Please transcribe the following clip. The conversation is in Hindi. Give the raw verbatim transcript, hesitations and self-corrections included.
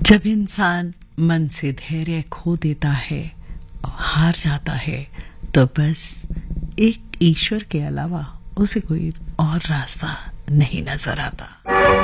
जब इंसान मन से धैर्य खो देता है और हार जाता है तो बस एक ईश्वर के अलावा उसे कोई और रास्ता नहीं नजर आता।